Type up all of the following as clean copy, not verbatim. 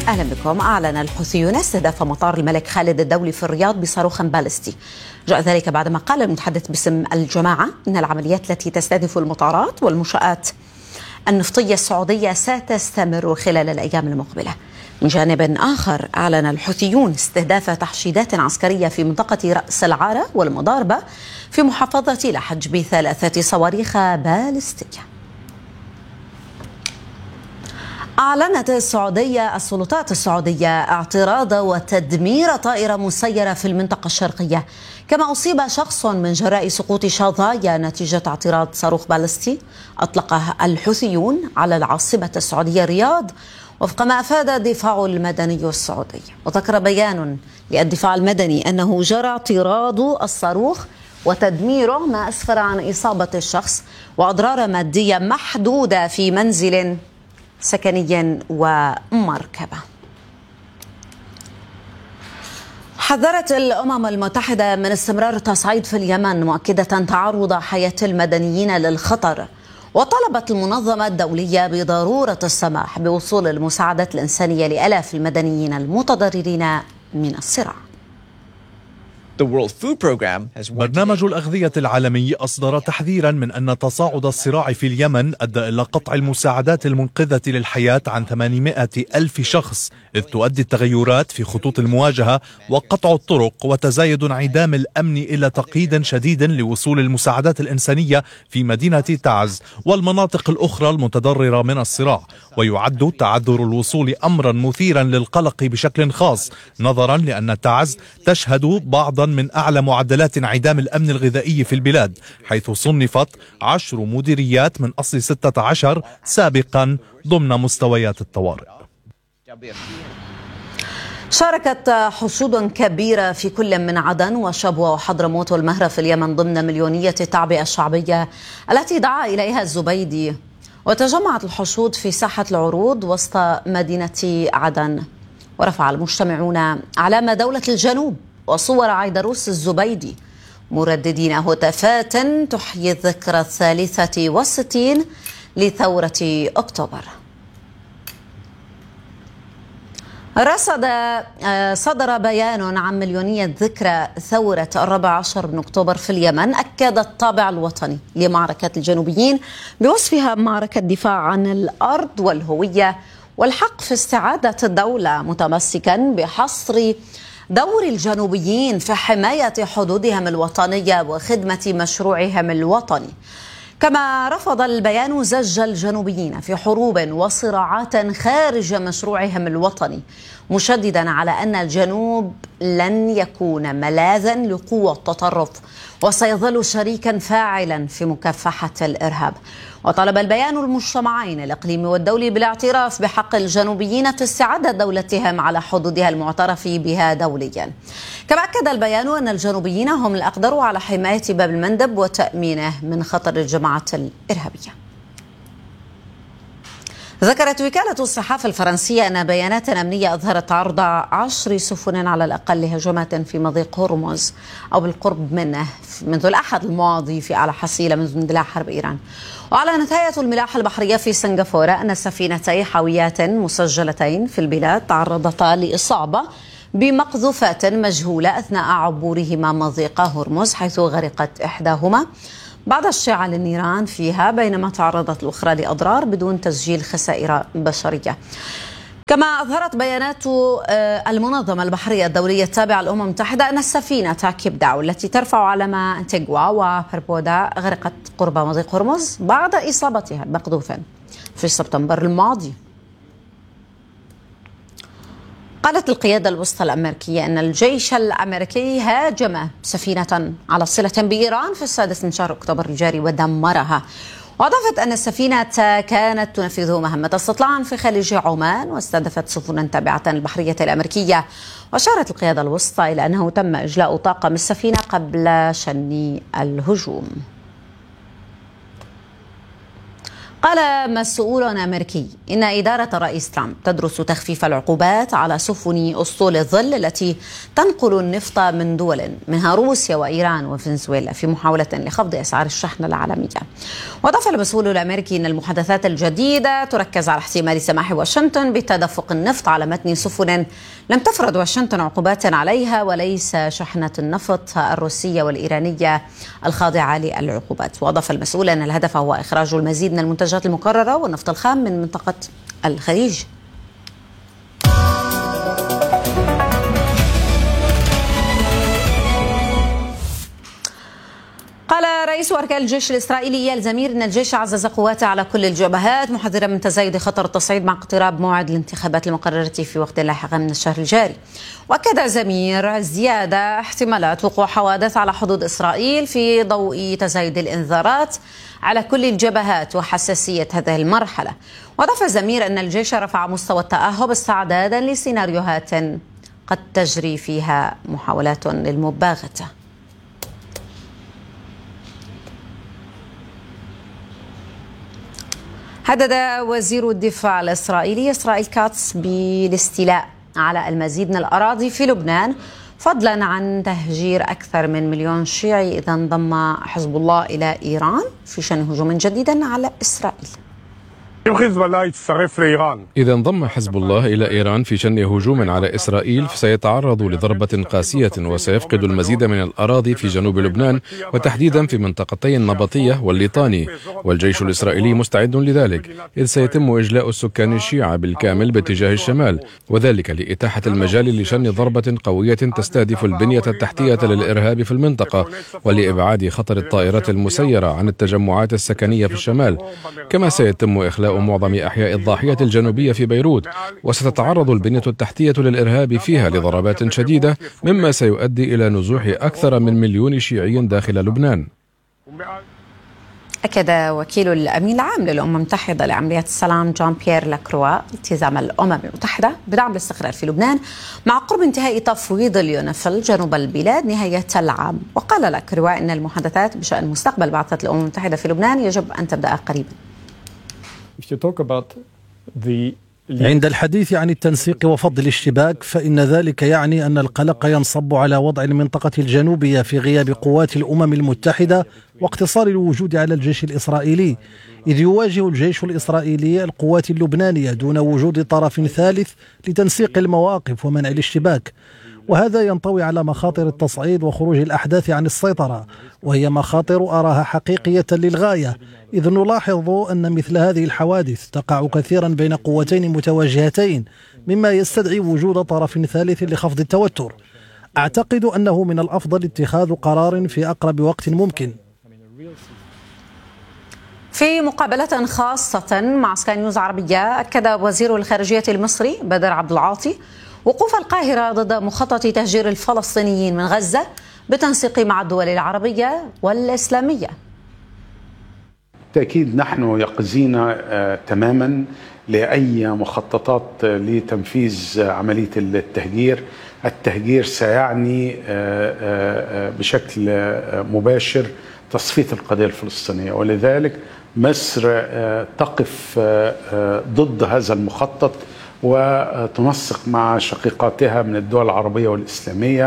أهلا بكم. أعلن الحوثيون استهداف مطار الملك خالد الدولي في الرياض بصاروخ باليستي. جاء ذلك بعدما قال المتحدث باسم الجماعة إن العمليات التي تستهدف المطارات والمنشآت النفطية السعودية ستستمر خلال الأيام المقبلة. من جانب آخر أعلن الحوثيون استهداف تحشيدات عسكرية في منطقة رأس العارة والمضاربة في محافظة لحج ب3 صواريخ باليستية. أعلنت السلطات السعودية اعتراض وتدمير طائرة مسيرة في المنطقة الشرقية، كما أصيب شخص من جراء سقوط شظايا نتيجة اعتراض صاروخ باليستي أطلقه الحوثيون على العاصمة السعودية الرياض، وفق ما أفاد الدفاع المدني السعودي. وذكر بيان للدفاع المدني أنه جرى اعتراض الصاروخ وتدميره، ما أسفر عن إصابة الشخص وأضرار مادية محدودة في منزل سكني ومركبة. حذرت الأمم المتحدة من استمرار التصعيد في اليمن، مؤكدة تعرض حياة المدنيين للخطر، وطلبت المنظمة الدولية بضرورة السماح بوصول المساعدات الإنسانية لآلاف المدنيين المتضررين من الصراع. برنامج الأغذية العالمي أصدر تحذيرا من أن تصاعد الصراع في اليمن أدى إلى قطع المساعدات المنقذة للحياة عن 800 ألف شخص، إذ تؤدي التغيرات في خطوط المواجهة وقطع الطرق وتزايد انعدام الأمن إلى تقييد شديد لوصول المساعدات الإنسانية في مدينة تعز والمناطق الأخرى المتضررة من الصراع. ويعد تعذر الوصول أمرا مثيرا للقلق بشكل خاص، نظرا لأن تعز تشهد بعضا من أعلى معدلات انعدام الأمن الغذائي في البلاد، حيث صنفت 10 مديريات من أصل 16 سابقا ضمن مستويات الطوارئ. شاركت حشود كبيرة في كل من عدن وشبوة وحضرموت والمهرة في اليمن ضمن مليونية التعبئة الشعبية التي دعا إليها الزبيدي. وتجمعت الحشود في ساحة العروض وسط مدينة عدن، ورفع المجتمعون أعلام دولة الجنوب وصور عيدروس الزبيدي، مرددين هتافات تحيي الذكرى 63 لثورة أكتوبر. صدر بيان عن مليونية ذكرى ثورة 14 من أكتوبر في اليمن، أكد الطابع الوطني لمعركة الجنوبيين بوصفها معركة دفاع عن الأرض والهوية والحق في استعادة الدولة، متمسكا بحصر دور الجنوبيين في حماية حدودهم الوطنية وخدمة مشروعهم الوطني. كما رفض البيان زج الجنوبيين في حروب وصراعات خارج مشروعهم الوطني، مشددا على أن الجنوب لن يكون ملاذا لقوى التطرف وسيظل شريكا فاعلا في مكافحة الإرهاب. وطلب البيان المجتمعين الإقليمي والدولي بالاعتراف بحق الجنوبيين في استعادة دولتهم على حدودها المعترف بها دوليا. كما أكد البيان أن الجنوبيين هم الأقدر على حماية باب المندب وتأمينه من خطر الجماعات الإرهابية. ذكرت وكالة الصحافة الفرنسية أن بيانات أمنية أظهرت عرض 10 سفن على الأقل لهجمات في مضيق هرمز أو بالقرب منه منذ الأحد الماضي في أعلى حصيلة منذ اندلاع حرب إيران. وأعلنت هيئة الملاحة البحرية في سنغافورة أن سفينتي حاويات مسجلتين في البلاد تعرضتا لإصابة بمقذوفات مجهولة أثناء عبورهما مضيق هرمز، حيث غرقت إحداهما بعد اشتعال النيران فيها، بينما تعرضت الأخرى لأضرار بدون تسجيل خسائر بشرية. كما أظهرت بيانات المنظمة البحرية الدولية التابعة للأمم المتحدة أن السفينة كيب داو التي ترفع علم أنتيغوا وبربودا غرقت قرب مضيق هرمز بعد إصابتها بمقذوف في سبتمبر الماضي. قالت القيادة الوسطى الأمريكية أن الجيش الأمريكي هاجم سفينة على صلة بإيران في 6 من شهر أكتوبر الجاري ودمرها. وأضافت أن السفينة كانت تنفذ مهمة استطلاع في خليج عمان واستهدفت سفنا تابعة للبحرية الأمريكية. وأشارت القيادة الوسطى إلى أنه تم إجلاء طاقم السفينة قبل شن الهجوم. قال مسؤول أمريكي إن إدارة الرئيس ترامب تدرس تخفيف العقوبات على سفن أسطول الظل التي تنقل النفط من دول منها روسيا وإيران وفنزويلا في محاولة لخفض أسعار الشحن العالمية. وأضاف المسؤول الأمريكي أن المحادثات الجديدة تركز على احتمال سماح واشنطن بتدفق النفط على متن سفن لم تفرض واشنطن عقوبات عليها، وليس شحنة النفط الروسية والإيرانية الخاضعة للعقوبات. وأضاف المسؤول أن الهدف هو إخراج المزيد من المنتجات المقررة والنفط الخام من منطقة الخليج. قال رئيس أركان الجيش الإسرائيلي إيال زمير أن الجيش عزز قواته على كل الجبهات محذرا من تزايد خطر التصعيد مع اقتراب موعد الانتخابات المقررة في وقت لاحق من الشهر الجاري. وأكد زمير زيادة احتمالات وقوع حوادث على حدود إسرائيل في ضوء تزايد الإنذارات على كل الجبهات وحساسية هذه المرحلة. وأضاف زمير أن الجيش رفع مستوى التأهب استعدادا لسيناريوهات قد تجري فيها محاولات للمباغتة. هدد وزير الدفاع الإسرائيلي إسرائيل كاتس بالاستيلاء على المزيد من الأراضي في لبنان، فضلا عن تهجير أكثر من 1,000,000 شيعي إذا انضم حزب الله إلى إيران في شن هجوم جديد على إسرائيل. إذا انضم حزب الله إلى إيران في شن هجوم على إسرائيل فسيتعرض لضربة قاسية وسيفقد المزيد من الأراضي في جنوب لبنان وتحديدا في منطقتي النبطية والليطاني، والجيش الإسرائيلي مستعد لذلك، إذ سيتم إجلاء السكان الشيعة بالكامل باتجاه الشمال، وذلك لإتاحة المجال لشن ضربة قوية تستهدف البنية التحتية للإرهاب في المنطقة ولإبعاد خطر الطائرات المسيرة عن التجمعات السكنية في الشمال. كما سيتم إخلاء معظم أحياء الضاحية الجنوبية في بيروت، وستتعرض البنية التحتية للإرهاب فيها لضربات شديدة، مما سيؤدي إلى نزوح أكثر من 1,000,000 شيعي داخل لبنان. أكد وكيل الأمين العام للأمم المتحدة لعمليات السلام جان بيير لاكروا التزام الأمم المتحدة بدعم الاستقرار في لبنان مع قرب انتهاء تفويض اليونيفيل جنوب البلاد نهاية العام. وقال لاكروا إن المحادثات بشأن مستقبل بعثة الأمم المتحدة في لبنان يجب أن تبدأ قريبا. عند الحديث عن التنسيق وفض الاشتباك فإن ذلك يعني أن القلق ينصب على وضع المنطقة الجنوبية في غياب قوات الأمم المتحدة واقتصار الوجود على الجيش الإسرائيلي، إذ يواجه الجيش الإسرائيلي القوات اللبنانية دون وجود طرف ثالث لتنسيق المواقف ومنع الاشتباك، وهذا ينطوي على مخاطر التصعيد وخروج الأحداث عن السيطرة، وهي مخاطر أراها حقيقية للغاية، إذ نلاحظ أن مثل هذه الحوادث تقع كثيرا بين قوتين متواجهتين، مما يستدعي وجود طرف ثالث لخفض التوتر. أعتقد أنه من الأفضل اتخاذ قرار في أقرب وقت ممكن. في مقابلة خاصة مع سكاي نيوز عربية، أكد وزير الخارجية المصري بدر عبد العاطي وقوف القاهرة ضد مخطط تهجير الفلسطينيين من غزة بتنسيق مع الدول العربية والإسلامية. بالتأكيد نحن يقظين تماما لأي مخططات لتنفيذ عملية التهجير. التهجير سيعني بشكل مباشر تصفية القضية الفلسطينية، ولذلك مصر تقف ضد هذا المخطط وتنسق مع شقيقاتها من الدول العربية والإسلامية.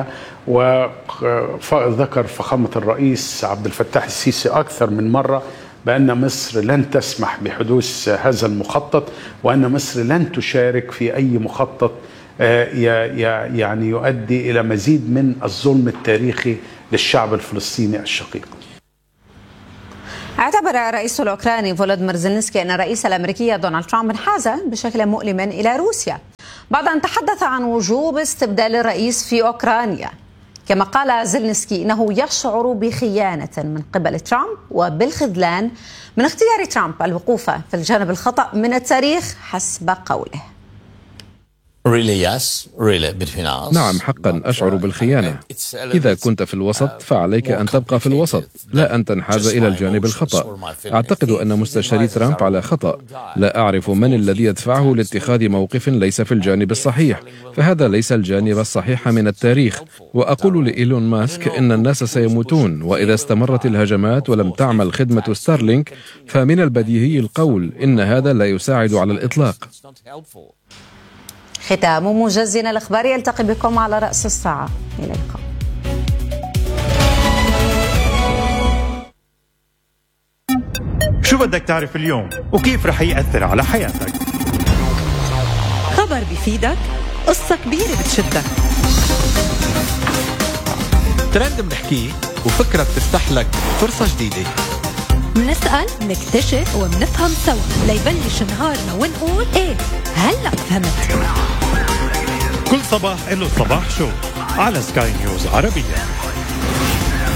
وذكر فخامة الرئيس عبد الفتاح السيسي أكثر من مرة بأن مصر لن تسمح بحدوث هذا المخطط، وأن مصر لن تشارك في أي مخطط يعني يؤدي إلى مزيد من الظلم التاريخي للشعب الفلسطيني الشقيق. اعتبر الرئيس الأوكراني فولوديمير زيلينسكي أن الرئيس الأمريكي دونالد ترامب انحاز بشكل مؤلم إلى روسيا بعد أن تحدث عن وجوب استبدال الرئيس في أوكرانيا. كما قال زيلينسكي إنه يشعر بخيانة من قبل ترامب وبالخذلان من اختيار ترامب الوقوف في الجانب الخطأ من التاريخ حسب قوله. نعم حقا أشعر بالخيانة. إذا كنت في الوسط فعليك أن تبقى في الوسط، لا أن تنحاز إلى الجانب الخطأ. أعتقد أن مستشاري ترامب على خطأ. لا أعرف من الذي يدفعه لاتخاذ موقف ليس في الجانب الصحيح، فهذا ليس الجانب الصحيح من التاريخ. وأقول لإيلون ماسك إن الناس سيموتون، وإذا استمرت الهجمات ولم تعمل خدمة ستارلينك فمن البديهي القول إن هذا لا يساعد على الإطلاق. ختام موجزنا الإخباري، يلتقي بكم على رأس الساعة. إلى اللقاء. شو بدك تعرف اليوم وكيف رح يأثر على حياتك؟ خبر بفيدك، قصة كبيرة بتشدك، ترند بنحكيه وفكرة بتفتح لك فرصة جديدة. منسأل، منكتشف ومنفهم سوا ليبلش نهارنا ونقول ايه هلأ فهمت. كل صباح له صباح شو على سكاي نيوز عربية.